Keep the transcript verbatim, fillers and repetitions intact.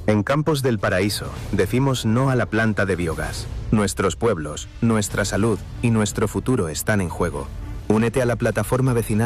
En Campos del Paraíso decimos no a la planta de biogás. Nuestros pueblos, nuestra salud y nuestro futuro están en juego. Únete a la plataforma vecinal